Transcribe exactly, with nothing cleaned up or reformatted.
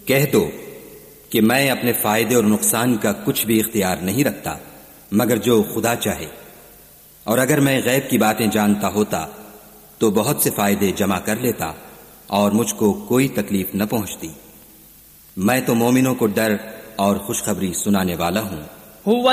कह दो कि मैं अपने फायदे और नुकसान का कुछ भी इख्तियार नहीं रखता मगर जो खुदा चाहे, और अगर मैं गैब की बातें जानता होता तो बहुत से फायदे जमा कर लेता और मुझको कोई तकलीफ न पहुंचती। मैं तो मोमिनों को डर और खुशखबरी सुनाने वाला हूं।